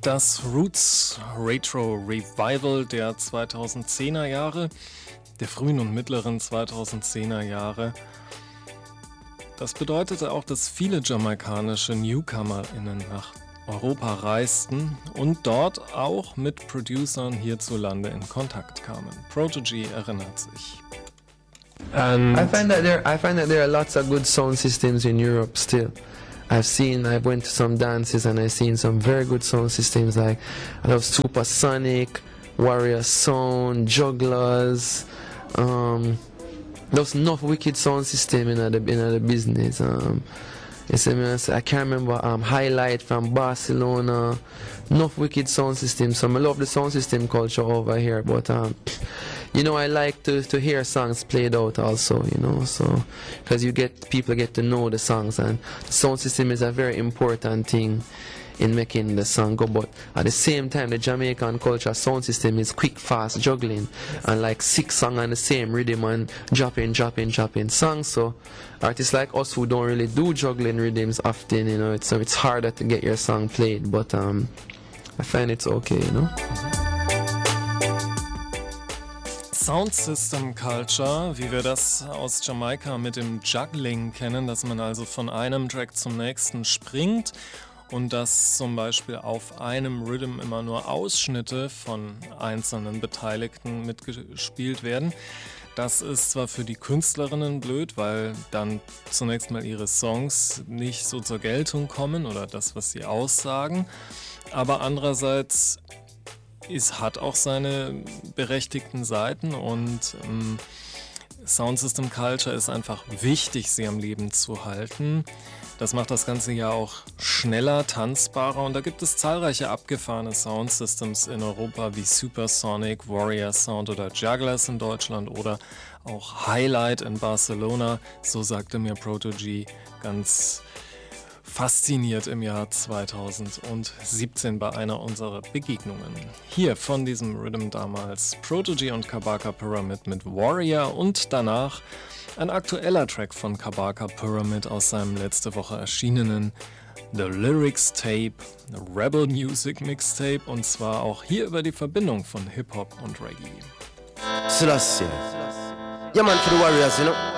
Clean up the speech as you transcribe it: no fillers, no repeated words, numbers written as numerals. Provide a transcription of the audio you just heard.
Das Roots Retro Revival der 2010er Jahre, der frühen und mittleren 2010er Jahre. Das bedeutete auch, dass viele jamaikanische NewcomerInnen nach Europa reisten und dort auch mit Producern hierzulande in Kontakt kamen. Prodigy erinnert sich. I find that there are lots of good sound systems in Europe still. I've went to some dances and I've seen some very good sound systems, like I love Supersonic, Warrior Sound, Jugglers. There's enough wicked sound system in the business. I can't remember Highlight from Barcelona. Enough wicked sound systems. So I love the sound system culture over here, but I like to hear songs played out also, so because people get to know the songs, and the sound system is a very important thing in making the song go. But at the same time, the Jamaican culture sound system is quick, fast juggling, and like 6 songs on the same rhythm and dropping songs. So artists like us who don't really do juggling rhythms often, it's harder to get your song played. But I find it's okay, Sound System Culture, wie wir das aus Jamaika mit dem Juggling kennen, dass man also von einem Track zum nächsten springt und dass zum Beispiel auf einem Rhythm immer nur Ausschnitte von einzelnen Beteiligten mitgespielt werden. Das ist zwar für die Künstlerinnen blöd, weil dann zunächst mal ihre Songs nicht so zur Geltung kommen oder das, was sie aussagen, aber andererseits hat auch seine berechtigten Seiten und Sound System Culture ist einfach wichtig, sie am Leben zu halten. Das macht das Ganze ja auch schneller, tanzbarer und da gibt es zahlreiche abgefahrene Sound Systems in Europa wie Supersonic, Warrior Sound oder Jugglers in Deutschland oder auch Highlight in Barcelona. So sagte mir Prodigy ganz fasziniert im Jahr 2017 bei einer unserer Begegnungen. Hier von diesem Rhythm damals Prodigy und Kabaka Pyramid mit Warrior und danach ein aktueller Track von Kabaka Pyramid aus seinem letzte Woche erschienenen The Lyrics Tape, Rebel Music Mixtape, und zwar auch hier über die Verbindung von Hip-Hop und Reggae. Selassie. Yeah man, for the warriors,